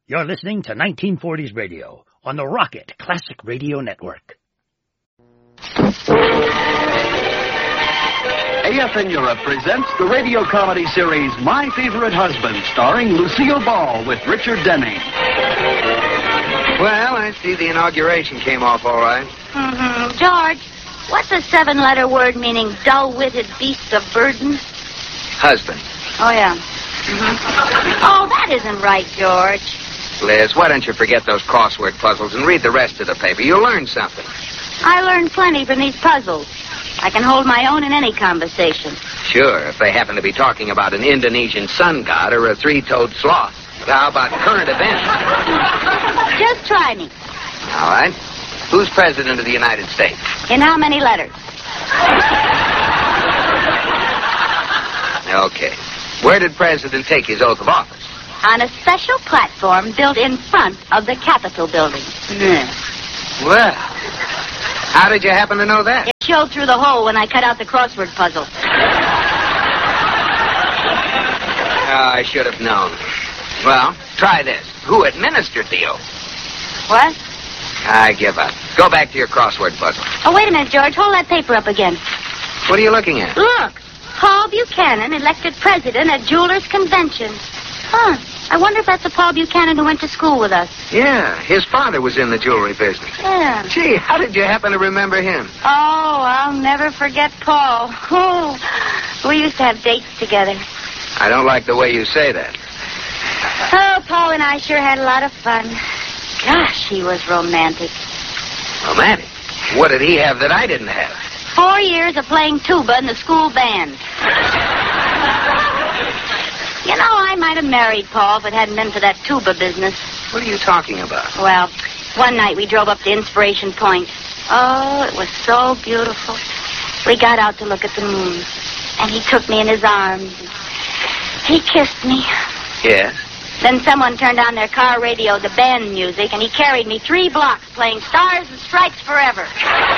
You're listening to 1940s Radio on the Rocket Classic Radio Network. AFN Europe presents the radio comedy series My Favorite Husband, starring Lucille Ball with Richard Denning. Well, I see the inauguration came off all right. Mm-hmm. George, what's a 7-letter word meaning dull-witted beast of burden? Husband. Oh, yeah. Mm-hmm. Oh, that isn't right, George. Liz, why don't you forget those crossword puzzles and read the rest of the paper? You'll learn something. I learned plenty from these puzzles. I can hold my own in any conversation. Sure, if they happen to be talking about an Indonesian sun god or a three-toed sloth. But how about current events? Just try me. All right. Who's president of the United States? In how many letters? Okay. Where did President take his oath of office? On a special platform built in front of the Capitol building. Well, how did you happen to know that? It showed through the hole when I cut out the crossword puzzle. I should have known. Well, try this. Who administered the oath? What? I give up. Go back to your crossword puzzle. Oh, wait a minute, George. Hold that paper up again. What are you looking at? Look. Paul Buchanan elected president at Jewelers Convention. Huh. I wonder if that's the Paul Buchanan who went to school with us. Yeah, his father was in the jewelry business. Yeah. Gee, how did you happen to remember him? Oh, I'll never forget Paul. Oh, we used to have dates together. I don't like the way you say that. Oh, Paul and I sure had a lot of fun. Gosh, he was romantic. Romantic? What did he have that I didn't have? 4 years of playing tuba in the school band. You know, I might have married Paul if it hadn't been for that tuba business. What are you talking about? Well, one night we drove up to Inspiration Point. Oh, it was so beautiful. We got out to look at the moon. And he took me in his arms. He kissed me. Yes? Then someone turned on their car radio, the band music, and he carried me 3 blocks playing Stars and Stripes Forever.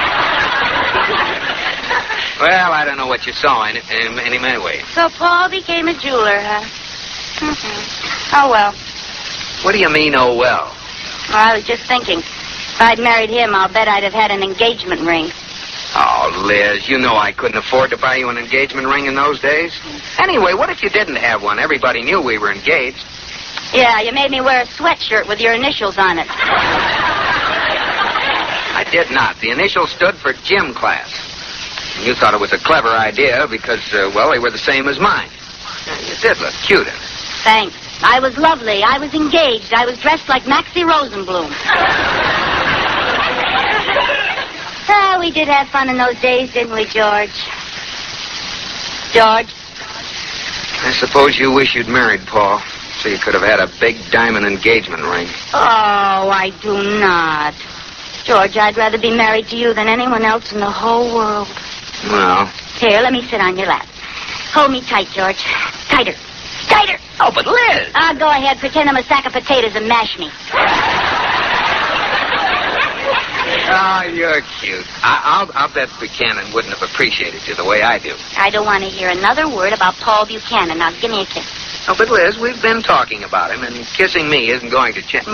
Well, I don't know what you saw in him anyway. So Paul became a jeweler, huh? Mm-hmm. Oh, well. What do you mean, oh, well? Well, I was just thinking. If I'd married him, I'll bet I'd have had an engagement ring. Oh, Liz, you know I couldn't afford to buy you an engagement ring in those days. Anyway, what if you didn't have one? Everybody knew we were engaged. Yeah, you made me wear a sweatshirt with your initials on it. I did not. The initials stood for gym class. And you thought it was a clever idea because, well, they were the same as mine. You did look cute in it. Thanks. I was lovely. I was engaged. I was dressed like Maxie Rosenblum. We did have fun in those days, didn't we, George? George? I suppose you wish you'd married Paul, so you could have had a big diamond engagement ring. Oh, I do not. George, I'd rather be married to you than anyone else in the whole world. Well. Here, let me sit on your lap. Hold me tight, George. Tighter. Tighter. Oh, but Liz! Go ahead. Pretend I'm a sack of potatoes and mash me. Oh, you're cute. I'll bet Buchanan wouldn't have appreciated you the way I do. I don't want to hear another word about Paul Buchanan. Now, give me a kiss. Oh, but Liz, we've been talking about him, and kissing me isn't going to change.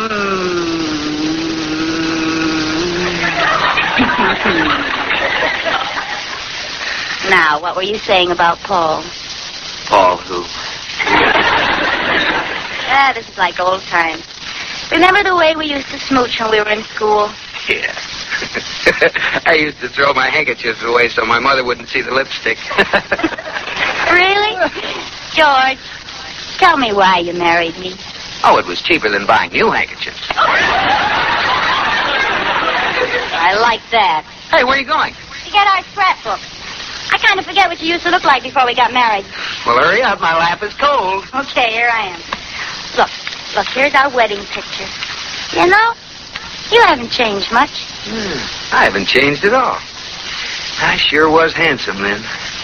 Now, what were you saying about Paul? Paul who? This is like old times. Remember the way we used to smooch when we were in school? Yeah. I used to throw my handkerchiefs away so my mother wouldn't see the lipstick. Really? George, tell me why you married me. Oh, it was cheaper than buying new handkerchiefs. I like that. Hey, where are you going? To get our scrapbook. I kind of forget what you used to look like before we got married. Well, hurry up. My lap is cold. Okay, here I am. Look, here's our wedding picture. You know, you haven't changed much. I haven't changed at all. I sure was handsome then.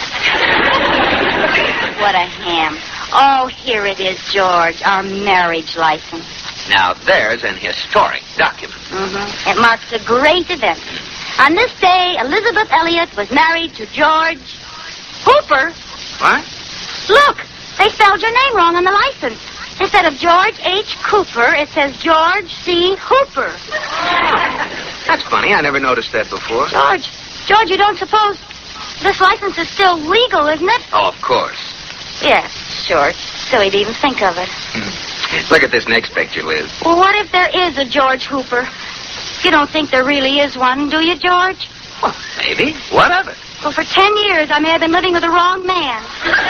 What a ham. Oh, here it is, George, our marriage license. Now, there's an historic document. It marks a great event. On this day, Elizabeth Elliot was married to George Hooper. What? Look, they spelled your name wrong on the license. Instead of George H. Cooper, it says George C. Hooper. That's funny. I never noticed that before. George, you don't suppose this license is still legal, isn't it? Oh, of course. Yes, sure. Silly to even think of it. Look at this next picture, Liz. Well, what if there is a George Hooper? You don't think there really is one, do you, George? Well, maybe. What of it? Well, for 10 years, I may have been living with the wrong man.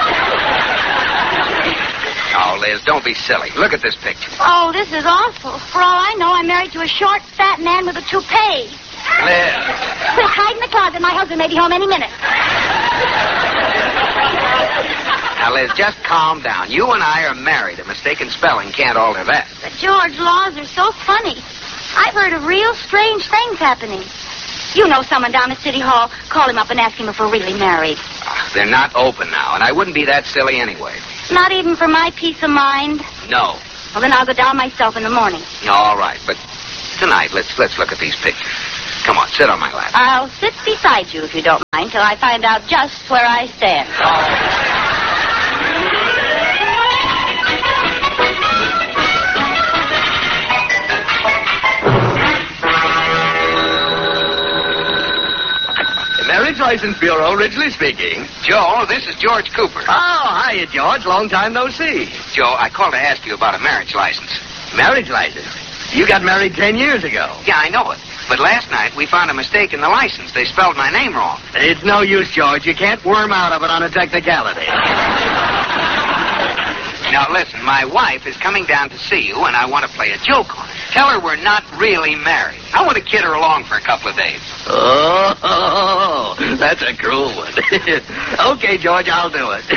Oh, Liz, don't be silly. Look at this picture. Oh, this is awful. For all I know, I'm married to a short, fat man with a toupee. Liz. Quick, hide in the closet. My husband may be home any minute. Now, Liz, just calm down. You and I are married. A mistaken spelling can't alter that. But, George, laws are so funny. I've heard of real strange things happening. You know someone down at City Hall. Call him up and ask him if we're really married. They're not open now, and I wouldn't be that silly anyway. Not even for my peace of mind? No. Well, then I'll go down myself in the morning. All right, but tonight, let's look at these pictures. Come on, sit on my lap. I'll sit beside you, if you don't mind, till I find out just where I stand. Marriage License Bureau, Ridgely speaking. Joe, this is George Cooper. Oh, hiya, George. Long time no see. Joe, I called to ask you about a marriage license. Marriage license? You got married 10 years ago. Yeah, I know it. But last night, we found a mistake in the license. They spelled my name wrong. It's no use, George. You can't worm out of it on a technicality. Now, listen, my wife is coming down to see you, and I want to play a joke on her. Tell her we're not really married. I want to kid her along for a couple of days. Oh, that's a cruel one. Okay, George, I'll do it.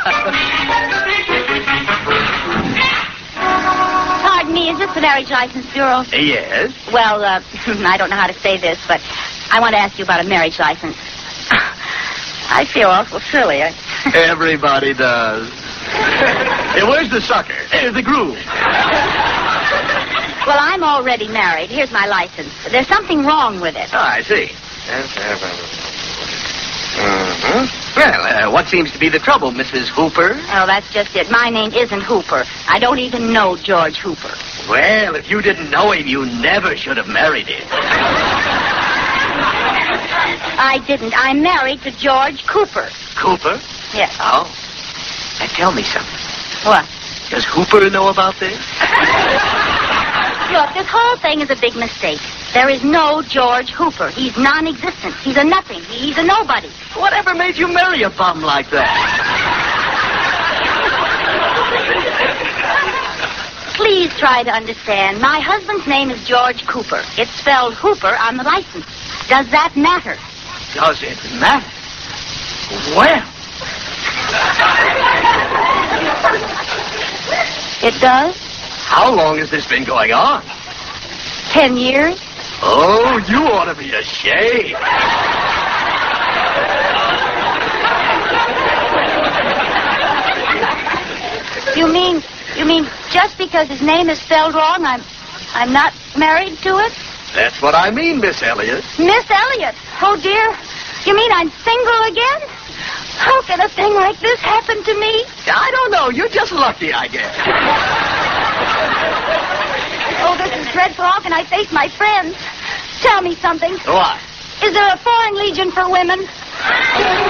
Pardon me, is this the Marriage License Bureau? Yes? Well, I don't know how to say this, but I want to ask you about a marriage license. I feel awful silly. Everybody does. Hey, where's the sucker? There's the groom. Well, I'm already married. Here's my license. There's something wrong with it. Oh, I see. Well, what seems to be the trouble, Mrs. Hooper? Oh, that's just it. My name isn't Hooper. I don't even know George Hooper. Well, if you didn't know him, you never should have married him. I didn't. I'm married to George Cooper. Cooper? Yes. Oh. Now, tell me something. What? Does Hooper know about this? Look, this whole thing is a big mistake. There is no George Hooper. He's non-existent. He's a nothing. He's a nobody. Whatever made you marry a bum like that? Please try to understand. My husband's name is George Cooper. It's spelled Hooper on the license. Does that matter? Does it matter? Well. It does? How long has this been going on? 10 years? Oh, you ought to be ashamed. You mean just because his name is spelled wrong, I'm not married to it? That's what I mean, Miss Elliott. Miss Elliott? Oh, dear. You mean I'm single again? How can a thing like this happen to me? I don't know. You're just lucky, I guess. Oh, this is dreadful. How can I face my friends? Tell me something. What? Is there a foreign legion for women?